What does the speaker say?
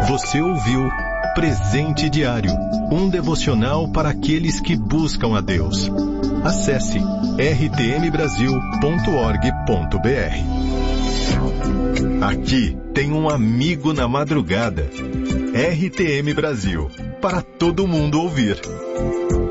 Você ouviu Presente Diário, um devocional para aqueles que buscam a Deus. Acesse rtmbrasil.org.br. Aqui tem um amigo na madrugada. RTM Brasil, para todo mundo ouvir.